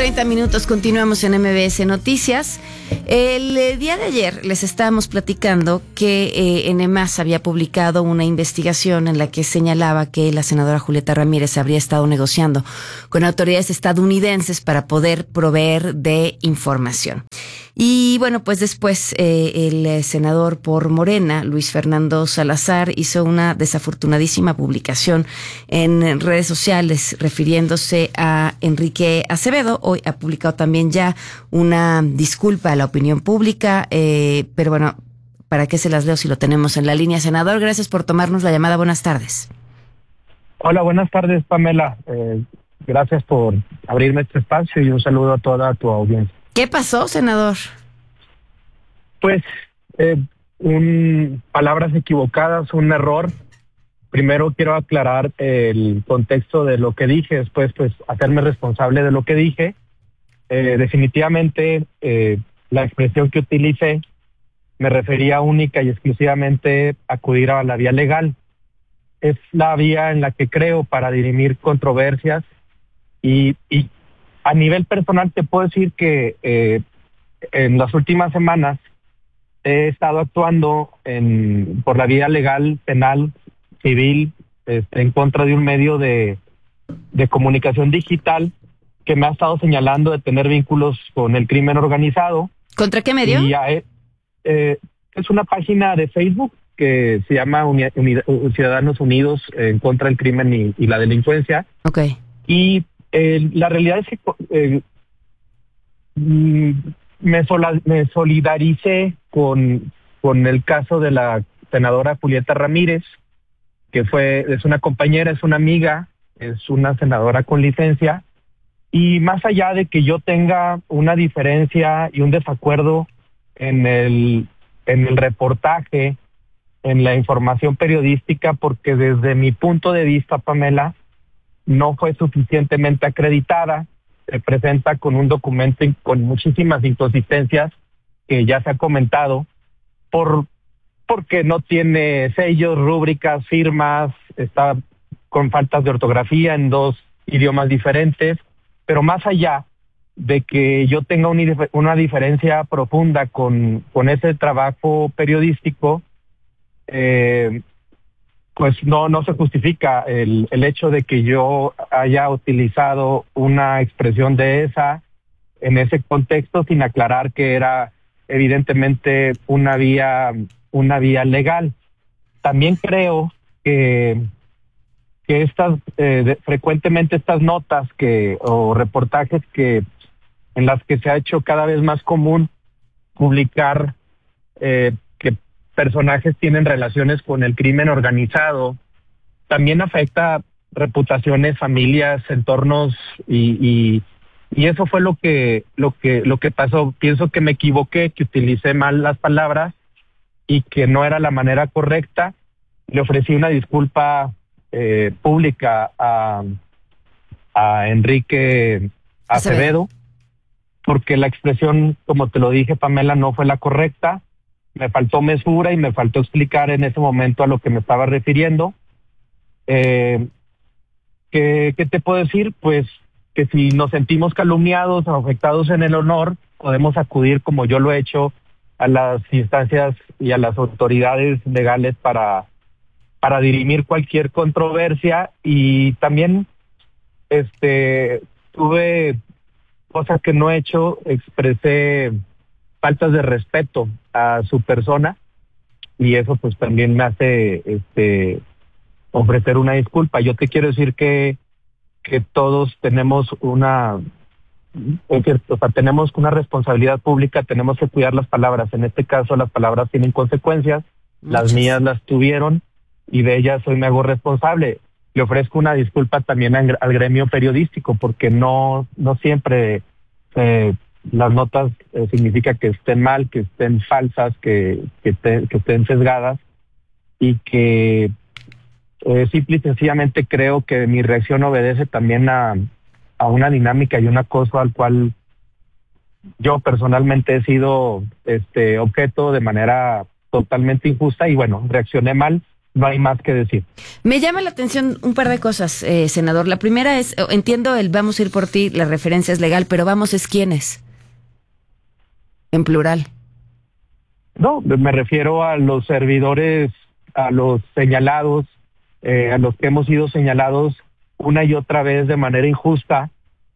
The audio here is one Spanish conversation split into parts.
8:30, continuamos en MBS Noticias. El día de ayer les estábamos platicando que N+, había publicado una investigación en la que señalaba que la senadora Julieta Ramírez habría estado negociando con autoridades estadounidenses para poder proveer de información. Y bueno, pues después el senador por Morena, Luis Fernando Salazar, hizo una desafortunadísima publicación en redes sociales refiriéndose a Enrique Acevedo. Hoy ha publicado también ya una disculpa a la opinión pública, pero bueno, ¿para qué se las leo si lo tenemos en la línea? Senador, gracias por tomarnos la llamada. Buenas tardes. Hola, buenas tardes, Pamela. Gracias por abrirme este espacio y un saludo a toda tu audiencia. ¿Qué pasó, senador? Pues, palabras equivocadas, un error. Primero quiero aclarar el contexto de lo que dije, después pues hacerme responsable de lo que dije. Definitivamente la expresión que utilicé me refería única y exclusivamente a acudir a la vía legal. Es la vía en la que creo para dirimir controversias y a nivel personal te puedo decir que en las últimas semanas he estado actuando por la vía legal, penal, civil, en contra de un medio de comunicación digital que me ha estado señalando de tener vínculos con el crimen organizado. ¿Contra qué medio? Y es una página de Facebook que se llama Ciudadanos Unidos en contra del crimen y la delincuencia. Okay. Y la realidad es que me solidaricé con el caso de la senadora Julieta Ramírez, que es una compañera, es una amiga, es una senadora con licencia, y más allá de que yo tenga una diferencia y un desacuerdo en el reportaje, en la información periodística, porque desde mi punto de vista, Pamela, no fue suficientemente acreditada, se presenta con un documento con muchísimas inconsistencias que ya se ha comentado, porque no tiene sellos, rúbricas, firmas, está con faltas de ortografía en 2 idiomas diferentes, pero más allá de que yo tenga una diferencia profunda con ese trabajo periodístico, pues no se justifica el hecho de que yo haya utilizado una expresión en ese contexto sin aclarar que era evidentemente una vía legal. También creo que frecuentemente estas notas o reportajes en las que se ha hecho cada vez más común publicar que personajes tienen relaciones con el crimen organizado, también afecta reputaciones, familias, entornos y eso fue lo que pasó. Pienso que me equivoqué, que utilicé mal las palabras y que no era la manera correcta. Le ofrecí una disculpa pública a Enrique Acevedo, porque la expresión, como te lo dije, Pamela, no fue la correcta. Me faltó mesura y me faltó explicar en ese momento a lo que me estaba refiriendo. ¿Qué te puedo decir? Pues que si nos sentimos calumniados o afectados en el honor, podemos acudir, como yo lo he hecho, a las instancias y a las autoridades legales para dirimir cualquier controversia. Y también tuve cosas que no he hecho, expresé faltas de respeto a su persona y eso pues también me hace ofrecer una disculpa. Yo te quiero decir que todos tenemos tenemos una responsabilidad pública, tenemos que cuidar las palabras. En este caso las palabras tienen consecuencias, las mías las tuvieron y de ellas hoy me hago responsable. Le ofrezco una disculpa también al gremio periodístico porque no siempre las notas significa que estén mal, que estén falsas, que estén sesgadas y que simple y sencillamente creo que mi reacción obedece también a una dinámica y un acoso al cual yo personalmente he sido objeto de manera totalmente injusta y bueno, reaccioné mal no hay más que decir. Me llama la atención un par de cosas, senador. La primera es, entiendo el vamos a ir por ti, la referencia es legal, pero vamos es quiénes, en plural. No, me refiero a los servidores, a los señalados, a los que hemos sido señalados una y otra vez de manera injusta,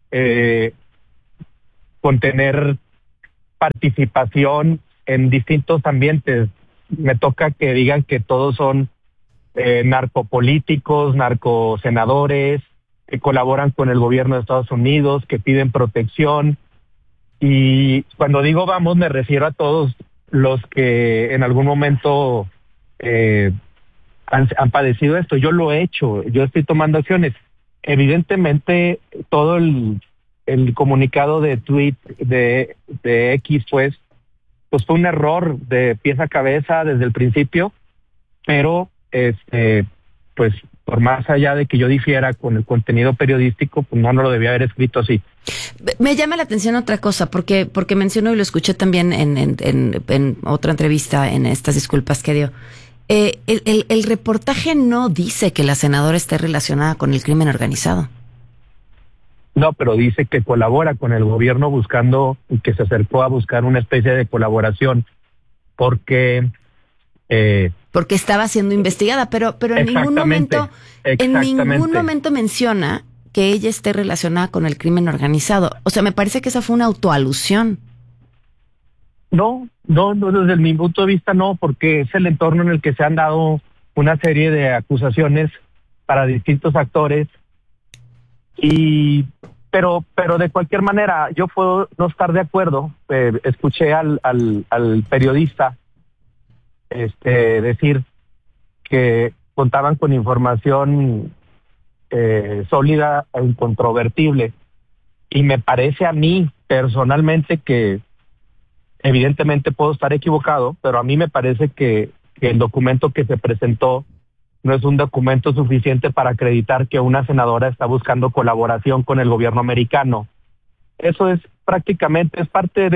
con tener participación en distintos ambientes. Me toca que digan que todos son narcopolíticos, narcosenadores, que colaboran con el gobierno de Estados Unidos, que piden protección. Y cuando digo vamos, me refiero a todos los que en algún momento han padecido esto. Yo lo he hecho, yo estoy tomando acciones. Evidentemente, todo el comunicado de tweet de X, pues fue un error de pies a cabeza desde el principio, pero pues por más allá de que yo difiera con el contenido periodístico, pues no lo debía haber escrito así. Me llama la atención otra cosa, porque mencionó y lo escuché también en otra entrevista, en estas disculpas que dio. El reportaje no dice que la senadora esté relacionada con el crimen organizado. No, pero dice que colabora con el gobierno buscando, y que se acercó a buscar una especie de colaboración, porque estaba siendo investigada, pero en ningún momento menciona que ella esté relacionada con el crimen organizado. O sea, me parece que esa fue una autoalusión. No, desde mi punto de vista no, porque es el entorno en el que se han dado una serie de acusaciones para distintos actores, pero de cualquier manera yo puedo no estar de acuerdo. Escuché al periodista decir que contaban con información sólida e incontrovertible, y me parece a mí personalmente que evidentemente puedo estar equivocado, pero a mí me parece que el documento que se presentó no es un documento suficiente para acreditar que una senadora está buscando colaboración con el gobierno americano. Eso es prácticamente, es parte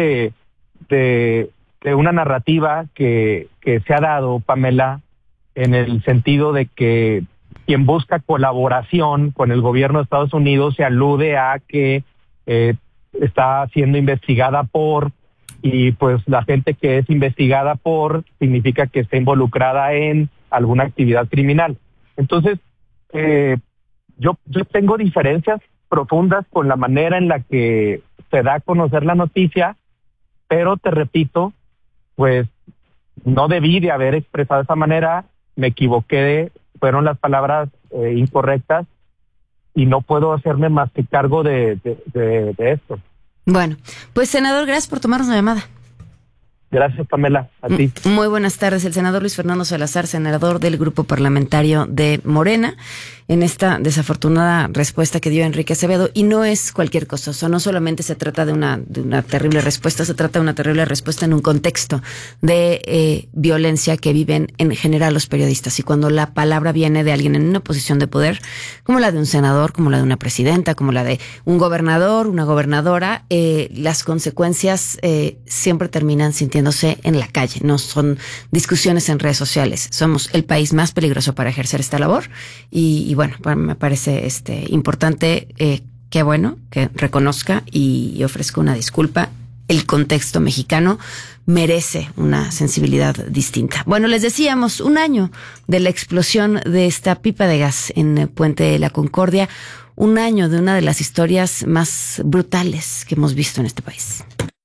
de una narrativa que se ha dado, Pamela, en el sentido de que quien busca colaboración con el gobierno de Estados Unidos se alude a que está siendo investigada por, y pues la gente que es investigada por significa que está involucrada en alguna actividad criminal. Entonces, yo tengo diferencias profundas con la manera en la que se da a conocer la noticia, pero te repito, pues no debí de haber expresado de esa manera, me equivoqué, fueron las palabras incorrectas, y no puedo hacerme más que cargo de esto. Bueno, pues senador, gracias por tomarnos la llamada. Gracias, Pamela, a ti. Muy buenas tardes. El senador Luis Fernando Salazar, senador del Grupo Parlamentario de Morena, en esta desafortunada respuesta que dio Enrique Acevedo. Y no es cualquier cosa, o sea, no solamente se trata de una terrible respuesta, se trata de una terrible respuesta en un contexto de violencia que viven en general los periodistas. Y cuando la palabra viene de alguien en una posición de poder, como la de un senador, como la de una presidenta, como la de un gobernador, una gobernadora, las consecuencias siempre terminan sintiéndose en la calle, no son discusiones en redes sociales. Somos el país más peligroso para ejercer esta labor y bueno, me parece importante, qué bueno que reconozca y ofrezca una disculpa. El contexto mexicano merece una sensibilidad distinta. Bueno, les decíamos, 1 año de la explosión de esta pipa de gas en Puente de la Concordia, 1 año de una de las historias más brutales que hemos visto en este país.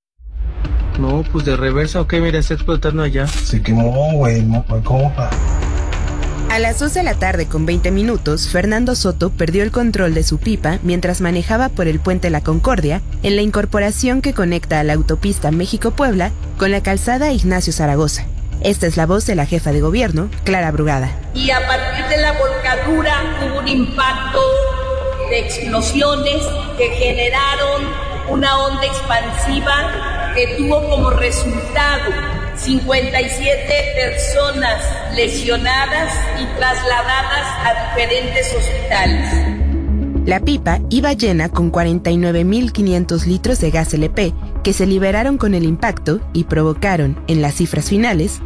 No, pues de reversa, ok, mira, está explotando allá. Se quemó, güey, no, ¿cómo va? A las 2 de la tarde con 20 minutos, Fernando Soto perdió el control de su pipa mientras manejaba por el Puente La Concordia, en la incorporación que conecta a la autopista México-Puebla con la calzada Ignacio Zaragoza. Esta es la voz de la jefa de gobierno, Clara Brugada. Y a partir de la volcadura hubo un impacto de explosiones que generaron una onda expansiva que tuvo como resultado 57 personas lesionadas y trasladadas a diferentes hospitales. La pipa iba llena con 49.500 litros de gas LP que se liberaron con el impacto y provocaron, en las cifras finales,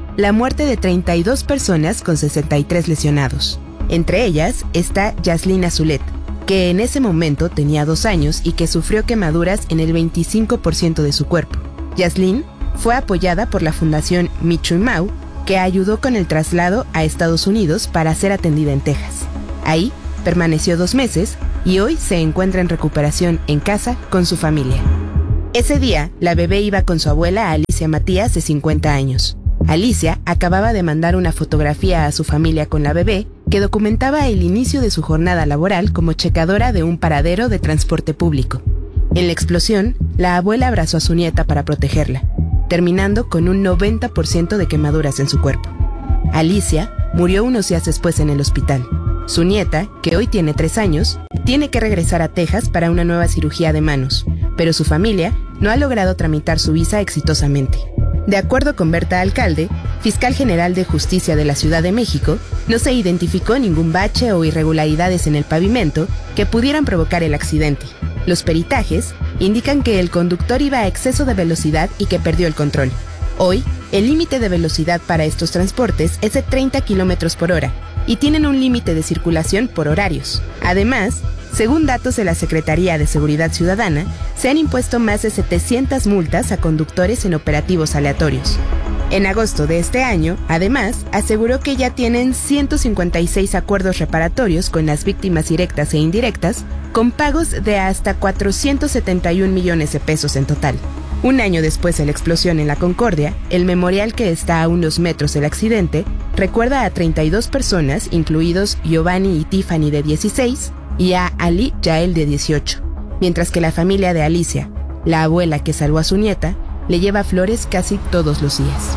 la muerte de 32 personas con 63 lesionados. Entre ellas está Yaslin Azulet, que en ese momento tenía 2 años y que sufrió quemaduras en el 25% de su cuerpo. Yaslin fue apoyada por la Fundación Michu y Mau, que ayudó con el traslado a Estados Unidos para ser atendida en Texas. Ahí permaneció 2 meses y hoy se encuentra en recuperación en casa con su familia. Ese día, la bebé iba con su abuela Alicia Matías, de 50 años. Alicia acababa de mandar una fotografía a su familia con la bebé que documentaba el inicio de su jornada laboral como checadora de un paradero de transporte público. En la explosión, la abuela abrazó a su nieta para protegerla, terminando con un 90% de quemaduras en su cuerpo. Alicia murió unos días después en el hospital. Su nieta, que hoy tiene 3 años, tiene que regresar a Texas para una nueva cirugía de manos, pero su familia no ha logrado tramitar su visa exitosamente. De acuerdo con Berta Alcalde, fiscal general de Justicia de la Ciudad de México, no se identificó ningún bache o irregularidades en el pavimento que pudieran provocar el accidente. Los peritajes indican que el conductor iba a exceso de velocidad y que perdió el control. Hoy, el límite de velocidad para estos transportes es de 30 km por hora y tienen un límite de circulación por horarios. Además, según datos de la Secretaría de Seguridad Ciudadana, se han impuesto más de 700 multas a conductores en operativos aleatorios. En agosto de este año, además, aseguró que ya tienen 156 acuerdos reparatorios con las víctimas directas e indirectas, con pagos de hasta 471 millones de pesos en total. Un año después de la explosión en la Concordia, el memorial, que está a unos metros del accidente, recuerda a 32 personas, incluidos Giovanni y Tiffany, de 16, y a Ali Yael, de 18, mientras que la familia de Alicia, la abuela que salvó a su nieta, le lleva flores casi todos los días.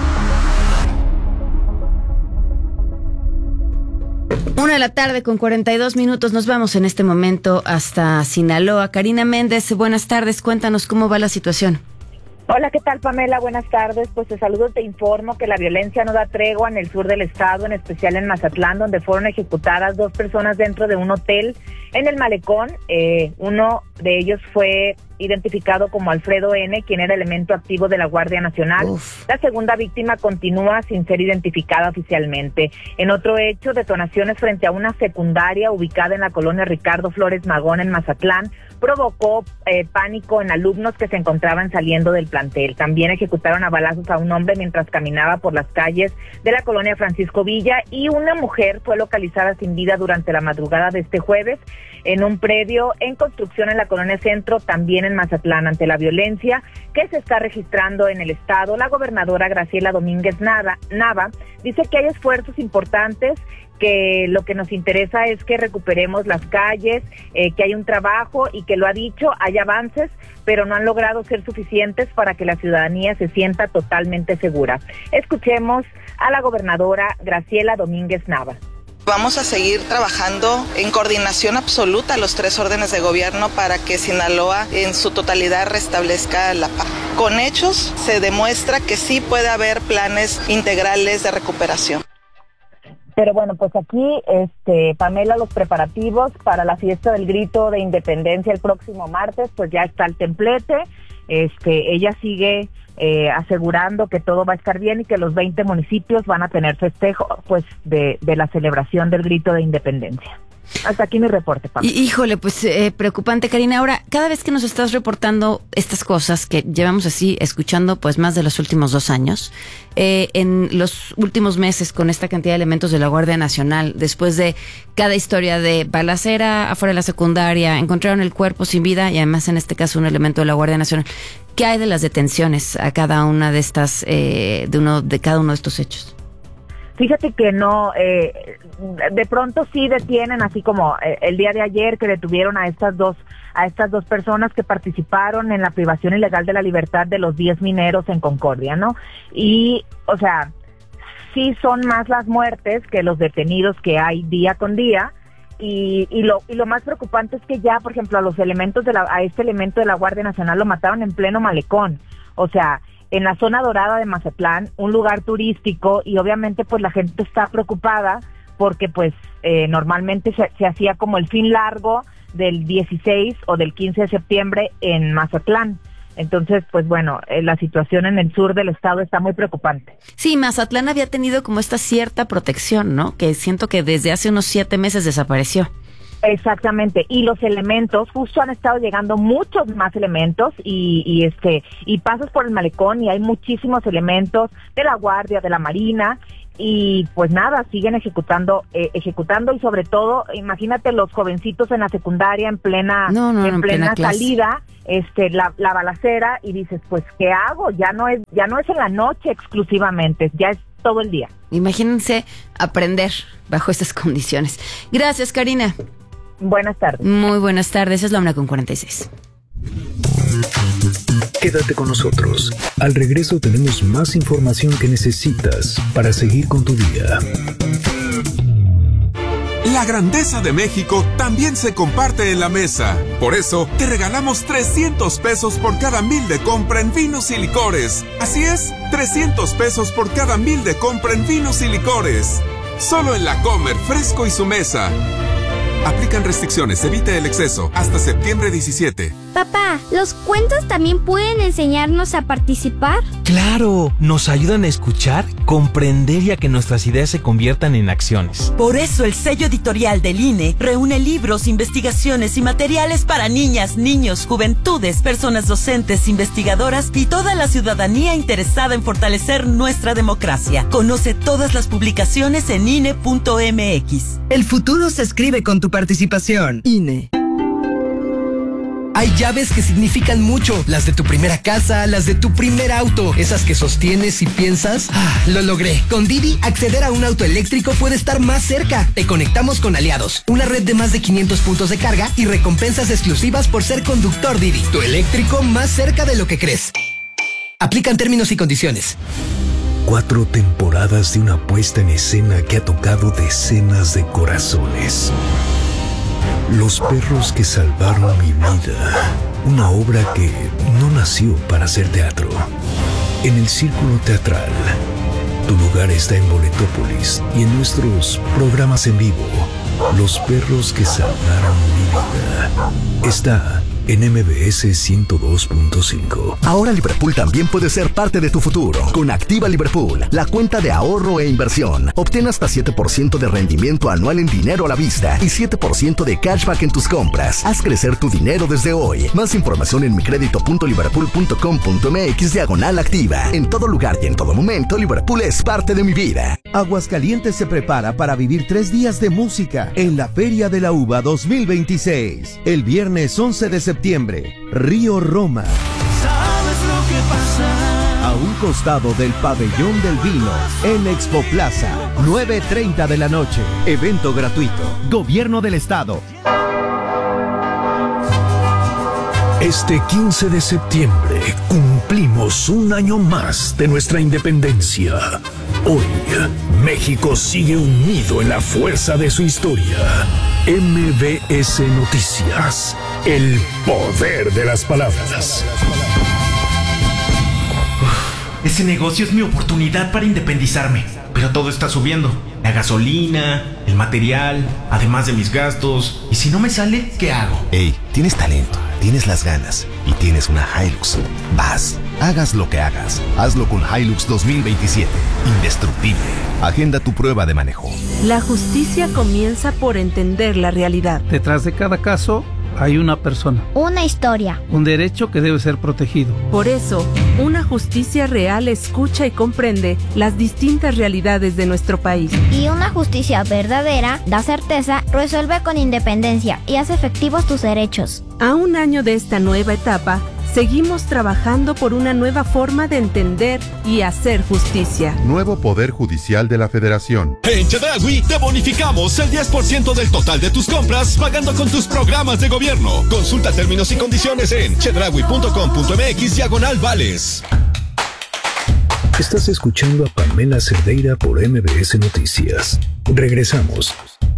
Una de la tarde con 42 minutos. Nos vamos en este momento hasta Sinaloa. Karina Méndez, buenas tardes. Cuéntanos cómo va la situación. Hola, ¿qué tal, Pamela? Buenas tardes. Pues te saludo, te informo que la violencia no da tregua en el sur del estado, en especial en Mazatlán, donde fueron ejecutadas 2 personas dentro de un hotel en el Malecón. Uno de ellos fue identificado como Alfredo N., quien era elemento activo de la Guardia Nacional. La segunda víctima continúa sin ser identificada oficialmente. En otro hecho, detonaciones frente a una secundaria ubicada en la colonia Ricardo Flores Magón, en Mazatlán, provocó pánico en alumnos que se encontraban saliendo del plantel. También ejecutaron a balazos a un hombre mientras caminaba por las calles de la colonia Francisco Villa, y una mujer fue localizada sin vida durante la madrugada de este jueves en un predio en construcción en la colonia Centro, también en Mazatlán. Ante la violencia que se está registrando en el estado, la gobernadora Graciela Domínguez Nava dice que hay esfuerzos importantes, que lo que nos interesa es que recuperemos las calles, que hay un trabajo, y que lo ha dicho, hay avances, pero no han logrado ser suficientes para que la ciudadanía se sienta totalmente segura. Escuchemos a la gobernadora Graciela Domínguez Nava. Vamos a seguir trabajando en coordinación absoluta los 3 órdenes de gobierno para que Sinaloa en su totalidad restablezca la paz. Con hechos se demuestra que sí puede haber planes integrales de recuperación. Pero bueno, pues aquí, Pamela, los preparativos para la fiesta del Grito de Independencia el próximo martes, pues ya está el templete. Ella sigue asegurando que todo va a estar bien y que los 20 municipios van a tener festejo, pues, de la celebración del Grito de Independencia. Hasta aquí mi reporte, Pamela. Híjole, pues preocupante, Karina. Ahora, cada vez que nos estás reportando estas cosas que llevamos así escuchando pues más de los últimos 2 años, en los últimos meses, con esta cantidad de elementos de la Guardia Nacional, después de cada historia de balacera afuera de la secundaria, encontraron el cuerpo sin vida y además en este caso un elemento de la Guardia Nacional, ¿qué hay de las detenciones a cada una de estas, de cada uno de estos hechos? Fíjate que no, de pronto sí detienen, así como el día de ayer que detuvieron a estas dos personas que participaron en la privación ilegal de la libertad de los 10 mineros en Concordia, ¿no? Y, o sea, sí son más las muertes que los detenidos que hay día con día, y lo más preocupante es que ya, por ejemplo, a este elemento de la Guardia Nacional lo mataron en pleno Malecón, o sea, en la zona dorada de Mazatlán, un lugar turístico, y obviamente pues la gente está preocupada porque pues normalmente se hacía como el fin largo del 16 o del 15 de septiembre en Mazatlán. Entonces, pues bueno, la situación en el sur del estado está muy preocupante. Sí, Mazatlán había tenido como esta cierta protección, ¿no? Que siento que desde hace unos 7 meses desapareció. Exactamente, y los elementos, justo han estado llegando muchos más elementos y pasas por el malecón y hay muchísimos elementos de la Guardia, de la Marina, y pues nada, siguen ejecutando y sobre todo, imagínate los jovencitos en la secundaria en plena salida, la balacera, y dices, pues ¿qué hago? Ya no es en la noche exclusivamente, ya es todo el día. Imagínense aprender bajo estas condiciones. Gracias, Karina. Buenas tardes. Muy buenas tardes, es la 1:46. Quédate con nosotros. Al regreso tenemos más información que necesitas para seguir con tu día. La grandeza de México también se comparte en la mesa. Por eso, te regalamos 300 pesos por cada 1,000 de compra en vinos y licores. Así es, 300 pesos por cada 1,000 de compra en vinos y licores. Solo en La Comer, Fresco y Su Mesa. Aplican restricciones, evite el exceso. Hasta septiembre 17. Papá, ¿los cuentos también pueden enseñarnos a participar? ¡Claro! Nos ayudan a escuchar, comprender y a que nuestras ideas se conviertan en acciones. Por eso el sello editorial del INE reúne libros, investigaciones y materiales para niñas, niños, juventudes, personas docentes, investigadoras y toda la ciudadanía interesada en fortalecer nuestra democracia. Conoce todas las publicaciones en INE.mx. El futuro se escribe con tu participación. INE. Hay llaves que significan mucho, las de tu primera casa, las de tu primer auto, esas que sostienes y piensas, lo logré. Con Didi, acceder a un auto eléctrico puede estar más cerca. Te conectamos con aliados, una red de más de 500 puntos de carga y recompensas exclusivas por ser conductor Didi. Tu eléctrico más cerca de lo que crees. Aplican términos y condiciones. 4 temporadas de una puesta en escena que ha tocado decenas de corazones. Los perros que salvaron mi vida. Una obra que no nació para hacer teatro. En el Círculo Teatral. Tu lugar está en Boletópolis y en nuestros programas en vivo. Los perros que salvaron mi vida. Está en MBS 102.5. Ahora Liverpool también puede ser parte de tu futuro. Con Activa Liverpool, la cuenta de ahorro e inversión. Obtén hasta 7% de rendimiento anual en dinero a la vista y 7% de cashback en tus compras. Haz crecer tu dinero desde hoy. Más información en micredito.liverpool.com.mx/activa. En todo lugar y en todo momento, Liverpool es parte de mi vida. Aguascalientes se prepara para vivir 3 días de música en la Feria de la Uva 2026. El viernes 11 de septiembre, Río Roma. ¿Sabes lo que pasa? A un costado del Pabellón del Vino, en Expo Plaza, 9:30 de la noche. Evento gratuito. Gobierno del Estado. Este 15 de septiembre cumplimos un año más de nuestra independencia. Hoy, México sigue unido en la fuerza de su historia. MBS Noticias, el poder de las palabras. Ese negocio es mi oportunidad para independizarme, pero todo está subiendo. La gasolina, el material, además de mis gastos. ¿Y si no me sale, qué hago? Ey, tienes talento, tienes las ganas y tienes una Hilux. Vas, hagas lo que hagas, hazlo con Hilux 2027. Indestructible. Agenda tu prueba de manejo. La justicia comienza por entender la realidad. Detrás de cada caso hay una persona. Una historia. Un derecho que debe ser protegido. Por eso, una justicia real escucha y comprende las distintas realidades de nuestro país. Y una justicia verdadera da certeza, resuelve con independencia y hace efectivos tus derechos. A un año de esta nueva etapa, seguimos trabajando por una nueva forma de entender y hacer justicia. Nuevo Poder Judicial de la Federación. En Chedraui te bonificamos el 10% del total de tus compras pagando con tus programas de gobierno. Consulta términos y condiciones en chedraui.com.mx/vales. Estás escuchando a Pamela Cerdeira por MBS Noticias. Regresamos.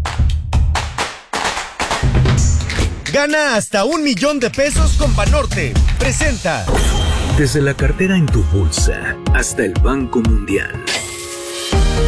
Gana hasta $1,000,000 con Banorte. Presenta. Desde la cartera en tu bolsa hasta el Banco Mundial.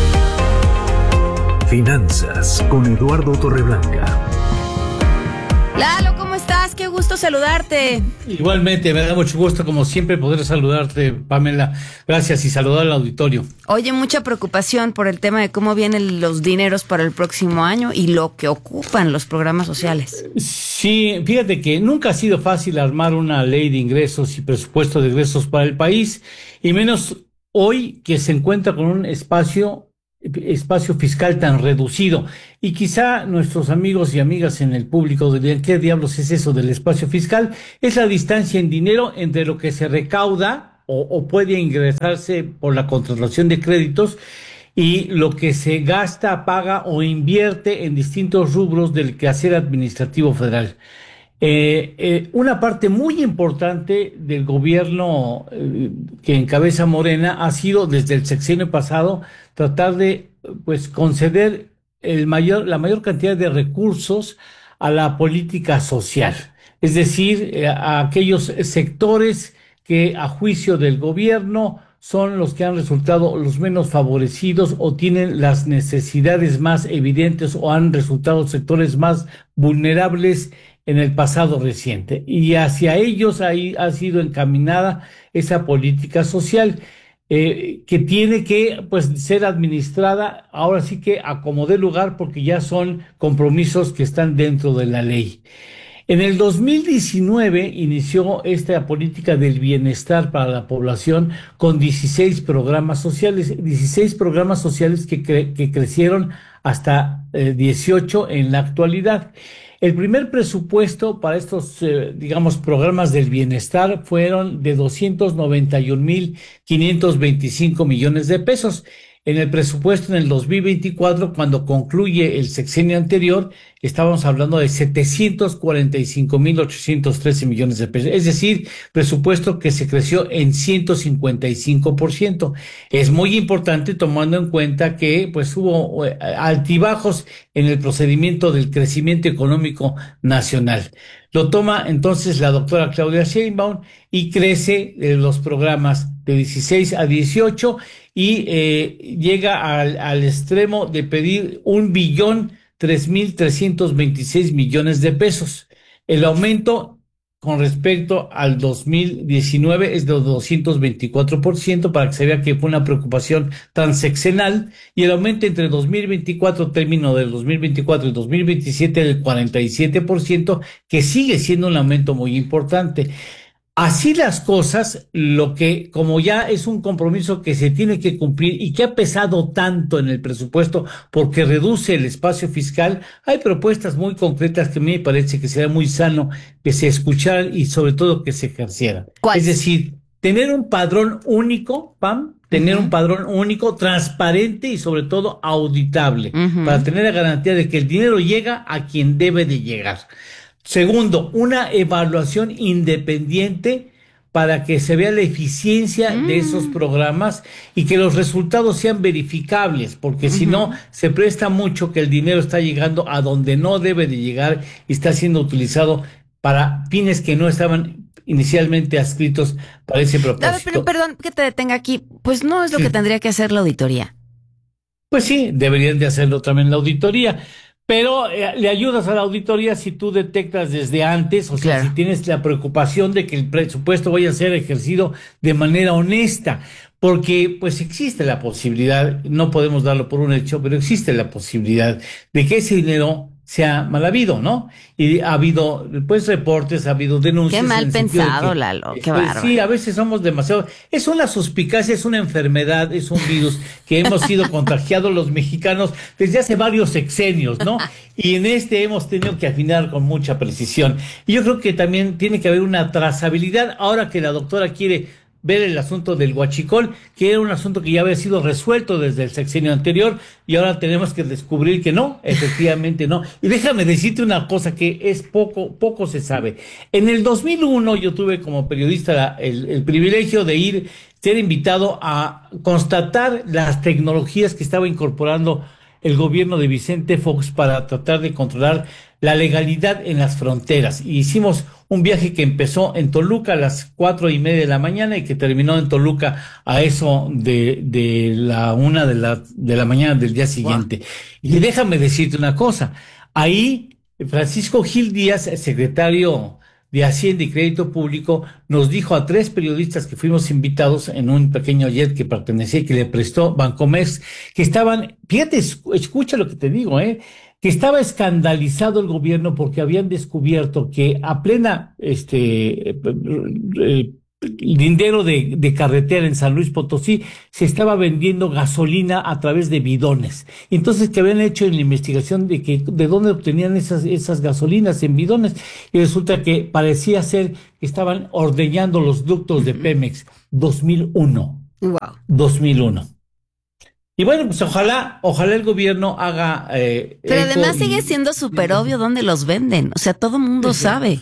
Finanzas con Eduardo Torreblanca. Lalo, ¿cómo estás? Qué gusto saludarte. Igualmente, me da mucho gusto, como siempre, poder saludarte, Pamela. Gracias y saludar al auditorio. Oye, mucha preocupación por el tema de cómo vienen los dineros para el próximo año y lo que ocupan los programas sociales. Sí, fíjate que nunca ha sido fácil armar una ley de ingresos y presupuesto de ingresos para el país, y menos hoy que se encuentra con un espacio fiscal tan reducido. Y quizá nuestros amigos y amigas en el público dirían, ¿qué diablos es eso del espacio fiscal? Es la distancia en dinero entre lo que se recauda o puede ingresarse por la contratación de créditos y lo que se gasta, paga o invierte en distintos rubros del quehacer administrativo federal. Una parte muy importante del gobierno que encabeza Morena ha sido, desde el sexenio pasado, tratar de conceder la mayor cantidad de recursos a la política social. Es decir, a aquellos sectores que, a juicio del gobierno, son los que han resultado los menos favorecidos o tienen las necesidades más evidentes o han resultado sectores más vulnerables en el pasado reciente. Y hacia ellos ahí ha sido encaminada esa política social que tiene que ser administrada ahora sí que a como dé lugar, porque ya son compromisos que están dentro de la ley. En el 2019 inició esta política del bienestar para la población con 16 programas sociales que crecieron hasta 18 en la actualidad. El primer presupuesto para estos, programas del bienestar fueron de 291,525 millones de pesos. En el presupuesto en el 2024, cuando concluye el sexenio anterior, estábamos hablando de 745,813 millones de pesos. Es decir, presupuesto que se creció en 155%. Es muy importante tomando en cuenta que hubo altibajos en el procedimiento del crecimiento económico nacional. Lo toma entonces la doctora Claudia Sheinbaum y crece los programas de 16 a 18 y llega al extremo de pedir 1,003,326 millones de pesos. El aumento con respecto al 2019 es de 224%, para que se vea que fue una preocupación transeccional, y el aumento entre 2024, término del 2024 y 2027, del 47%, que sigue siendo un aumento muy importante. Así las cosas, lo que, como ya es un compromiso que se tiene que cumplir y que ha pesado tanto en el presupuesto porque reduce el espacio fiscal, hay propuestas muy concretas que a mí me parece que sería muy sano que se escucharan y sobre todo que se ejercieran. ¿Cuál? Es decir, tener un padrón único, Pam, un padrón único, transparente y sobre todo auditable, para tener la garantía de que el dinero llega a quien debe de llegar. Segundo, una evaluación independiente para que se vea la eficiencia de esos programas y que los resultados sean verificables, porque si no, se presta mucho que el dinero está llegando a donde no debe de llegar y está siendo utilizado para fines que no estaban inicialmente adscritos para ese propósito. Pero perdón que te detenga aquí, pues no es lo que tendría que hacer la auditoría. Pues sí, deberían de hacerlo también la auditoría. Pero le ayudas a la auditoría si tú detectas desde antes, o sea, si tienes la preocupación de que el presupuesto vaya a ser ejercido de manera honesta, porque existe la posibilidad, no podemos darlo por un hecho, pero existe la posibilidad de que ese dinero sea mal habido, ¿no? Y ha habido, reportes, ha habido denuncias. Qué mal pensado, Lalo, qué bárbaro. Sí, a veces somos demasiado. Es una suspicacia, es una enfermedad, es un virus que hemos sido contagiados los mexicanos desde hace varios sexenios, ¿no? Y en hemos tenido que afinar con mucha precisión. Y yo creo que también tiene que haber una trazabilidad, ahora que la doctora quiere ver el asunto del huachicol, que era un asunto que ya había sido resuelto desde el sexenio anterior, y ahora tenemos que descubrir que no, efectivamente no. Y déjame decirte una cosa que es poco se sabe. En el 2001 yo tuve como periodista el privilegio de ser invitado a constatar las tecnologías que estaba incorporando el gobierno de Vicente Fox para tratar de controlar la legalidad en las fronteras. Y hicimos un viaje que empezó en Toluca a las 4:30 de la mañana y que terminó en Toluca a eso de la 1 de la mañana del día siguiente. Wow. Y déjame decirte una cosa, ahí Francisco Gil Díaz, el secretario de Hacienda y Crédito Público, nos dijo a 3 periodistas que fuimos invitados en un pequeño jet que pertenecía y que le prestó Bancomex, que estaban, fíjate, escucha lo que te digo, que estaba escandalizado el gobierno porque habían descubierto que a plena lindero de carretera en San Luis Potosí se estaba vendiendo gasolina a través de bidones. Entonces, que habían hecho en la investigación de dónde obtenían esas gasolinas en bidones, y resulta que parecía ser que estaban ordeñando los ductos de Pemex. 2001. Wow. 2001. Y bueno, pues ojalá el gobierno haga... Pero además sigue siendo súper obvio dónde los venden. O sea, todo el mundo sabe.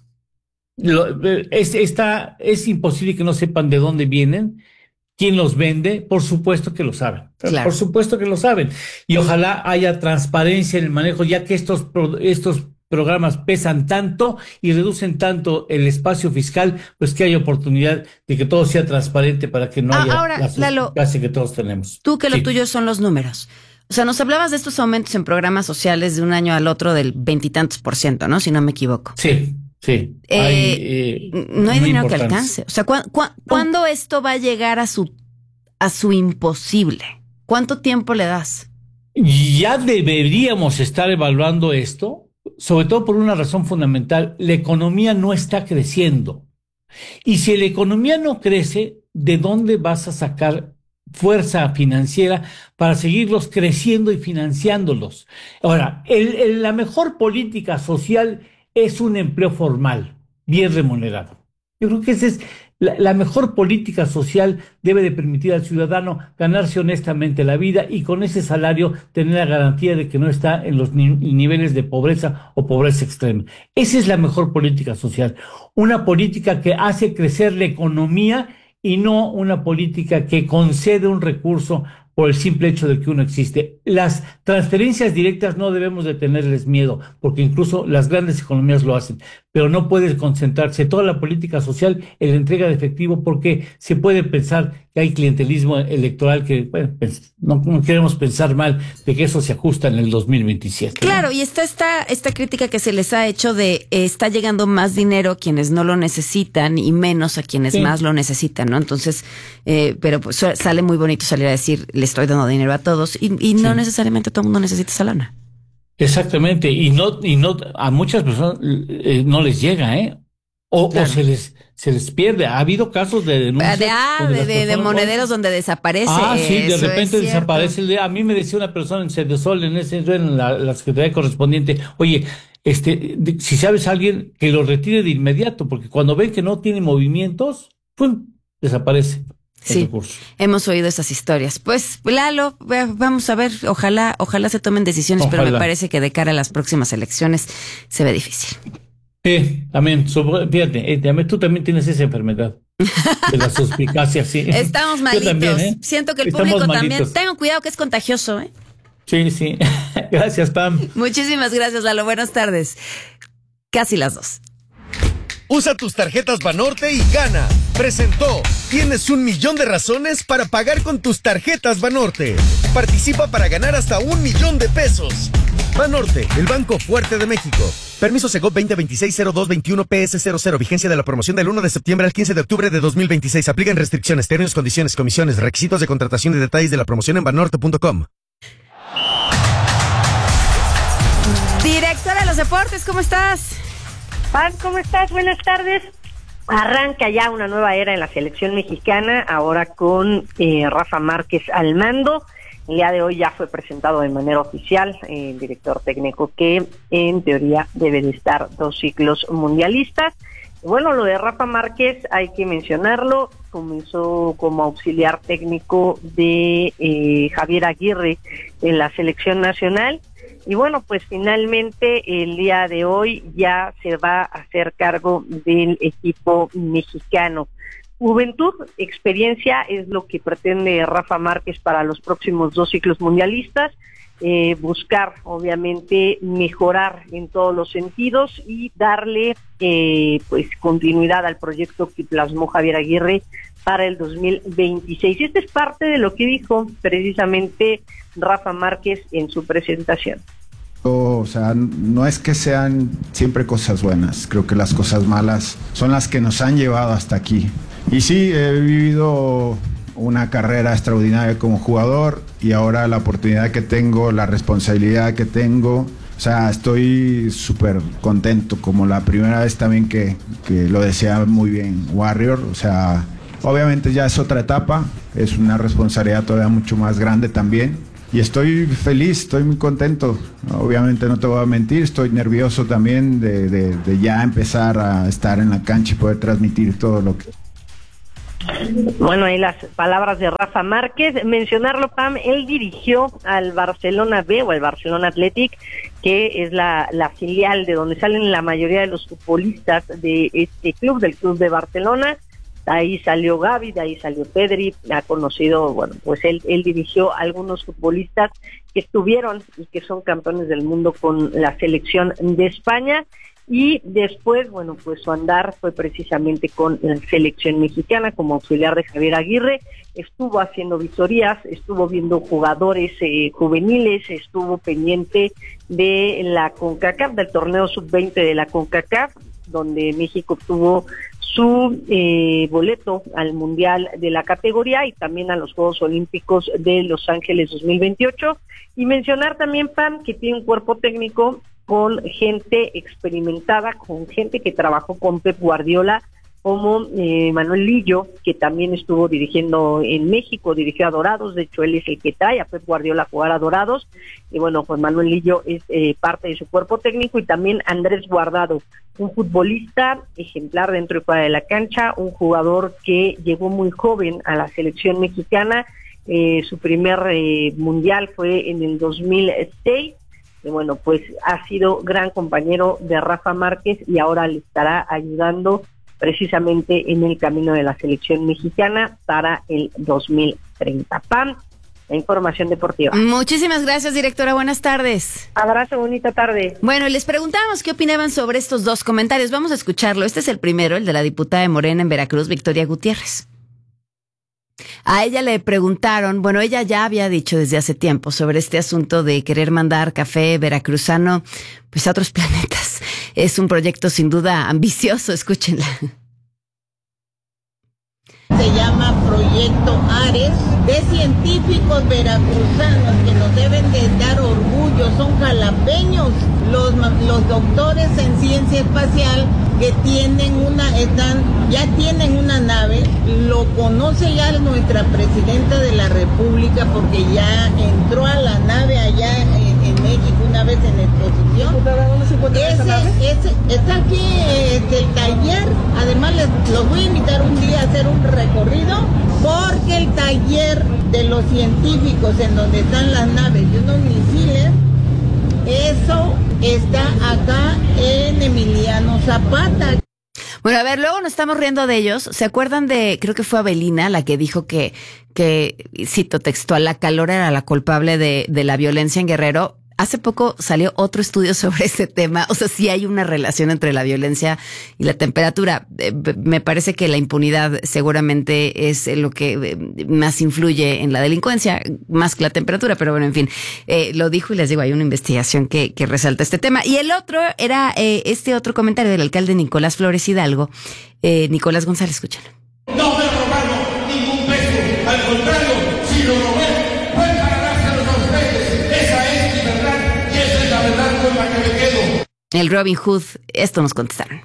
Es imposible que no sepan de dónde vienen, quién los vende. Por supuesto que lo saben. Claro. Por supuesto que lo saben. Y ojalá haya transparencia en el manejo, ya que estos programas pesan tanto y reducen tanto el espacio fiscal, pues que haya oportunidad de que todo sea transparente para que no haya ahora, la suspicacia que todos tenemos. Tú que lo tuyo son los números. O sea, nos hablabas de estos aumentos en programas sociales de un año al otro del 20% ¿no? Si no me equivoco. Sí. Sí. No hay dinero que alcance. O sea, ¿cuándo esto va a llegar a su imposible? ¿Cuánto tiempo le das? Ya deberíamos estar evaluando esto, sobre todo por una razón fundamental. La economía no está creciendo. Y si la economía no crece, ¿de dónde vas a sacar fuerza financiera para seguirlos creciendo y financiándolos? Ahora, la mejor política social es un empleo formal, bien remunerado. Yo creo que esa es la mejor política social. Debe de permitir al ciudadano ganarse honestamente la vida y con ese salario tener la garantía de que no está en los niveles de pobreza o pobreza extrema. Esa es la mejor política social. Una política que hace crecer la economía y no una política que concede un recurso por el simple hecho de que uno existe. Las transferencias directas no debemos de tenerles miedo, porque incluso las grandes economías lo hacen, pero no puede concentrarse toda la política social en la entrega de efectivo, porque se puede pensar que hay clientelismo electoral que, bueno, pues, no queremos pensar mal de que eso se ajusta en el 2027. Claro, ¿no? Y está esta crítica que se les ha hecho de está llegando más dinero a quienes no lo necesitan y menos a quienes más lo necesitan, ¿no? Entonces, pero pues sale muy bonito salir a decir, le estoy dando dinero a todos y no necesariamente todo el mundo necesita esa lana. Exactamente, y no a muchas personas no les llega, o se les pierde. Ha habido casos de denuncias de monederos donde desaparece. Sí, de repente desaparece. A mí me decía una persona en Cedesol, en la secretaría correspondiente, oye, si sabes a alguien que lo retire de inmediato, porque cuando ven que no tiene movimientos, ¡pum!, desaparece. Sí, hemos oído esas historias. Pues, Lalo, vamos a ver, ojalá se tomen decisiones, pero me parece que de cara a las próximas elecciones se ve difícil. También, fíjate, tú también tienes esa enfermedad de la suspicacia, sí. Estamos malitos. También, siento que el público también. Tengan cuidado que es contagioso, Sí. Gracias, Pam. Muchísimas gracias, Lalo. Buenas tardes. Casi las 2. Usa tus tarjetas Banorte y gana. Presentó. Tienes 1,000,000 de razones para pagar con tus tarjetas Banorte. Participa para ganar hasta 1,000,000 de pesos. Banorte, el banco fuerte de México. Permiso Segov 2026-0221 PS00. Vigencia de la promoción del 1 de septiembre al 15 de octubre de 2026. Aplican restricciones, términos, condiciones, comisiones, requisitos de contratación y detalles de la promoción en banorte.com. Directora de los deportes, ¿cómo estás? Paz, ¿cómo estás? Buenas tardes. Arranca ya una nueva era en la selección mexicana, ahora con Rafa Márquez al mando. El día de hoy ya fue presentado de manera oficial el director técnico que en teoría debe de estar 2 ciclos mundialistas. Y bueno, lo de Rafa Márquez hay que mencionarlo, comenzó como auxiliar técnico de Javier Aguirre en la selección nacional. Y bueno, pues finalmente el día de hoy ya se va a hacer cargo del equipo mexicano. Juventud, experiencia es lo que pretende Rafa Márquez para los próximos 2 ciclos mundialistas. Buscar, obviamente, mejorar en todos los sentidos y darle pues continuidad al proyecto que plasmó Javier Aguirre para el 2026. Esta es parte de lo que dijo precisamente Rafa Márquez en su presentación. O sea, no es que sean siempre cosas buenas, creo que las cosas malas son las que nos han llevado hasta aquí. Y sí, he vivido una carrera extraordinaria como jugador y ahora la oportunidad que tengo, la responsabilidad que tengo, o sea, estoy súper contento, como la primera vez también que lo deseaba muy bien Warrior, o sea, obviamente ya es otra etapa, es una responsabilidad todavía mucho más grande también. Y estoy feliz, estoy muy contento. Obviamente no te voy a mentir, estoy nervioso también de ya empezar a estar en la cancha y poder transmitir todo lo que... Bueno, ahí las palabras de Rafa Márquez. Mencionarlo, Pam, él dirigió al Barcelona B o al Barcelona Athletic, que es la filial de donde salen la mayoría de los futbolistas de este club, del club de Barcelona. Ahí salió Gavi, de ahí salió Pedri, ha conocido, bueno, pues él dirigió a algunos futbolistas que estuvieron y que son campeones del mundo con la selección de España, y después, bueno, pues su andar fue precisamente con la selección mexicana como auxiliar de Javier Aguirre. Estuvo haciendo visorías, estuvo viendo jugadores juveniles, estuvo pendiente de la CONCACAF, del torneo sub-20 de la CONCACAF, donde México obtuvo su boleto al Mundial de la categoría y también a los Juegos Olímpicos de Los Ángeles 2028. Y mencionar también, Pam, que tiene un cuerpo técnico con gente experimentada, con gente que trabajó con Pep Guardiola, como Manuel Lillo, que también estuvo dirigiendo en México, dirigió a Dorados, de hecho él es el que trae a Pep Guardiola a jugar a Dorados, y bueno, pues Manuel Lillo es parte de su cuerpo técnico, y también Andrés Guardado, un futbolista ejemplar dentro y fuera de la cancha, un jugador que llegó muy joven a la selección mexicana, su primer mundial fue en el 2006, y bueno, pues ha sido gran compañero de Rafa Márquez y ahora le estará ayudando precisamente en el camino de la selección mexicana para el 2030. Pam, la información deportiva. Muchísimas gracias, directora. Buenas tardes. Abrazo, bonita tarde. Bueno, les preguntábamos qué opinaban sobre estos dos comentarios. Vamos a escucharlo. Este es el primero, el de la diputada de Morena en Veracruz, Victoria Gutiérrez. A ella le preguntaron, bueno, ella ya había dicho desde hace tiempo sobre este asunto de querer mandar café veracruzano pues a otros planetas. Es un proyecto sin duda ambicioso, escúchenla. Se llama Proyecto Ares, de científicos veracruzanos que nos deben de dar orgullo, son jalapeños, los doctores en ciencia espacial que ya tienen una nave, lo conoce ya nuestra presidenta de la República porque ya entró a la nave allá en México una vez en exposición. Está aquí el taller, además los voy a invitar un día a hacer un recorrido porque el taller de los científicos en donde están las naves y unos misiles, eso está acá en Emiliano Zapata. Bueno, a ver, luego nos estamos riendo de ellos. ¿Se acuerdan de, creo que fue Abelina la que dijo que cito textual, la calor era la culpable de la violencia en Guerrero? Hace poco salió otro estudio sobre ese tema. O sea, sí hay una relación entre la violencia y la temperatura. Me parece que la impunidad seguramente es lo que más influye en la delincuencia, más que la temperatura. Pero bueno, en fin, lo dijo y les digo, hay una investigación que resalta este tema. Y el otro era este otro comentario del alcalde Nicolás Flores Hidalgo. Nicolás González, escuchen. No voy a robarlo ningún peso. Al contrario, si lo robé, fue para dárselos a ustedes. Esa es mi verdad y esa es la verdad con la que me quedo. El Robin Hood, esto nos contestaron.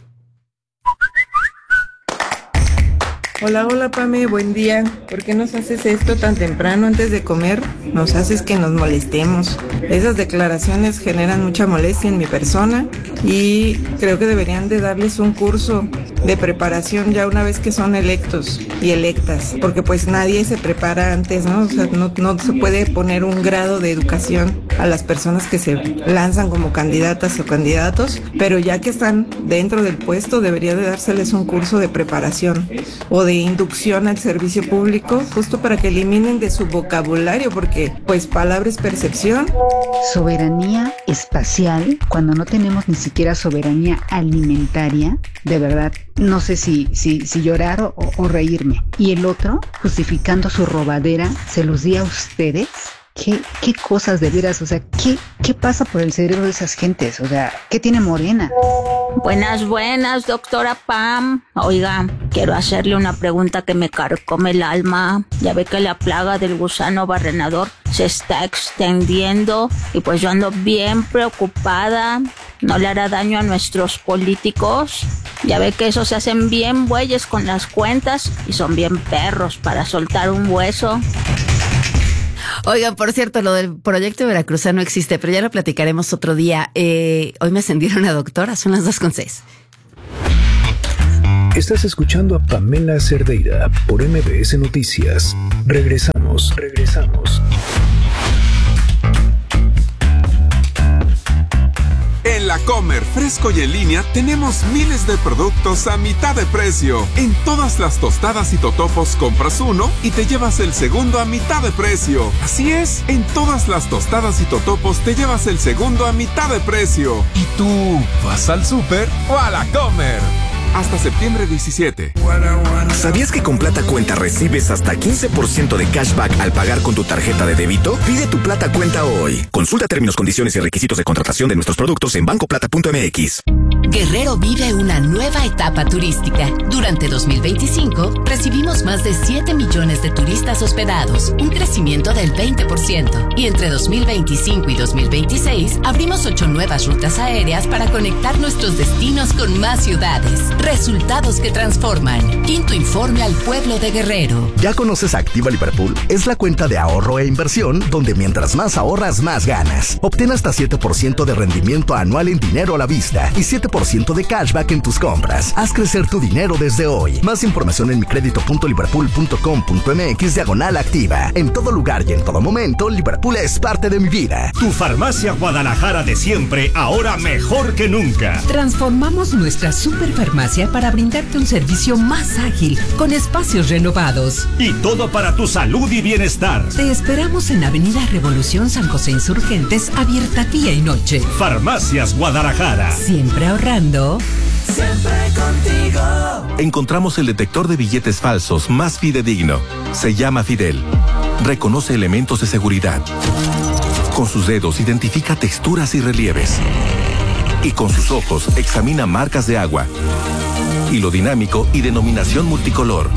Hola Pame, buen día. ¿Por qué nos haces esto tan temprano antes de comer? Nos haces que nos molestemos. Esas declaraciones generan mucha molestia en mi persona y creo que deberían de darles un curso de preparación ya una vez que son electos y electas, porque pues nadie se prepara antes, ¿no? O sea, no se puede poner un grado de educación a las personas que se lanzan como candidatas o candidatos, pero ya que están dentro del puesto debería de dárseles un curso de preparación o de inducción al servicio público, justo para que eliminen de su vocabulario, porque pues palabra es percepción. Soberanía espacial, cuando no tenemos ni siquiera soberanía alimentaria, de verdad, no sé si llorar o reírme. Y el otro, justificando su robadera, se los di a ustedes. ¿Qué cosas de veras? O sea, ¿qué pasa por el cerebro de esas gentes? O sea, ¿qué tiene Morena? Buenas, doctora Pam. Oiga, quiero hacerle una pregunta que me carcome el alma. Ya ve que la plaga del gusano barrenador se está extendiendo y pues yo ando bien preocupada. ¿No le hará daño a nuestros políticos? Ya ve que esos se hacen bien bueyes con las cuentas y son bien perros para soltar un hueso. Oigan, por cierto, lo del proyecto veracruzano existe, pero ya lo platicaremos otro día. Hoy me ascendieron a doctora, son las 2:06. Estás escuchando a Pamela Cerdeira por MBS Noticias. Regresamos. En La Comer, fresco y en línea, tenemos miles de productos a mitad de precio. En todas las tostadas y totopos compras uno y te llevas el segundo a mitad de precio. Así es, en todas las tostadas y totopos te llevas el segundo a mitad de precio. ¿Y tú vas al súper o a La Comer? Hasta septiembre 17. ¿Sabías que con Plata Cuenta recibes hasta 15% de cashback al pagar con tu tarjeta de débito? Pide tu Plata Cuenta hoy. Consulta términos, condiciones y requisitos de contratación de nuestros productos en bancoplata.mx. Guerrero vive una nueva etapa turística. Durante 2025 recibimos más de 7 millones de turistas hospedados, un crecimiento del 20%. Y entre 2025 y 2026 abrimos 8 nuevas rutas aéreas para conectar nuestros destinos con más ciudades. Resultados que transforman. Quinto informe al pueblo de Guerrero. ¿Ya conoces Activa Liverpool? Es la cuenta de ahorro e inversión donde mientras más ahorras, más ganas. Obtén hasta 7% de rendimiento anual en dinero a la vista y 7% de cashback en tus compras. Haz crecer tu dinero desde hoy. Más información en micredito.liverpool.com.mx/activa. En todo lugar y en todo momento, Liverpool es parte de mi vida. Tu farmacia Guadalajara de siempre, ahora mejor que nunca. Transformamos nuestra superfarmacia para brindarte un servicio más ágil, con espacios renovados. Y todo para tu salud y bienestar. Te esperamos en Avenida Revolución San José Insurgentes, abierta día y noche. Farmacias Guadalajara. Siempre ahorrando. Siempre contigo. Encontramos el detector de billetes falsos más fidedigno. Se llama Fidel. Reconoce elementos de seguridad. Con sus dedos identifica texturas y relieves. Y con sus ojos examina marcas de agua, hilo dinámico y denominación multicolor.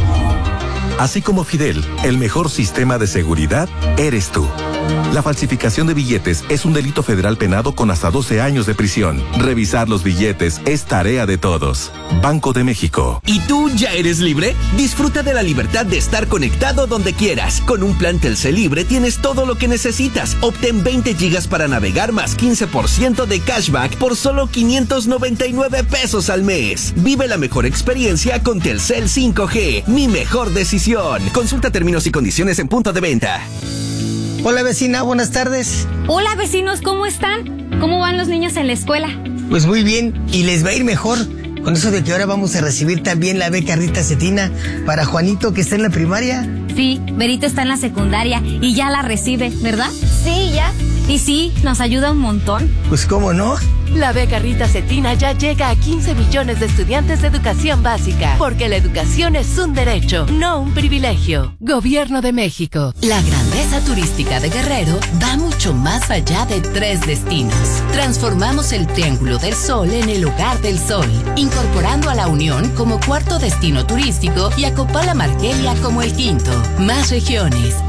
Así como Fidel, el mejor sistema de seguridad eres tú. La falsificación de billetes es un delito federal penado con hasta 12 años de prisión. Revisar los billetes es tarea de todos. Banco de México. ¿Y tú ya eres libre? Disfruta de la libertad de estar conectado donde quieras. Con un plan Telcel Libre tienes todo lo que necesitas. Obtén 20 gigas para navegar más 15% de cashback por solo 599 pesos al mes. Vive la mejor experiencia con Telcel 5G. Mi mejor decisión. Consulta términos y condiciones en punto de venta. Hola vecina, buenas tardes. Hola vecinos, ¿cómo están? ¿Cómo van los niños en la escuela? Pues muy bien, y les va a ir mejor. Con eso de que ahora vamos a recibir también la beca Rita Cetina para Juanito, que está en la primaria. Sí, Berito está en la secundaria y ya la recibe, ¿verdad? Sí, ya. Y sí, nos ayuda un montón. Pues cómo no. La beca Rita Cetina ya llega a 15 millones de estudiantes de educación básica, porque la educación es un derecho, no un privilegio. Gobierno de México. La grandeza turística de Guerrero va mucho más allá de 3 destinos. Transformamos el Triángulo del Sol en el Hogar del Sol, incorporando a La Unión como 4º destino turístico y a Copala Margelia como el 5º. Más regiones,